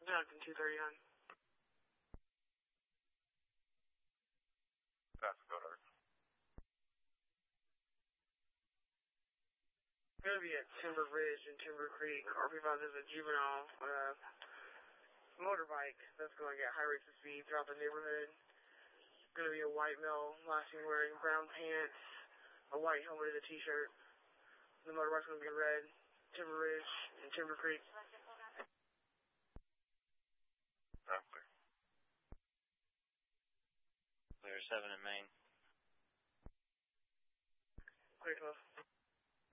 Jonathan 239. That's good. Gonna be at Timber Ridge and Timber Creek. RP5 is a juvenile motorbike that's going to get high rates of speed throughout the neighborhood. Gonna be a white male, last seen wearing brown pants, a white helmet and a t-shirt. The motorbike's gonna be in red. Timber Ridge and Timber Creek. Clear 7 in Maine. Clear 12.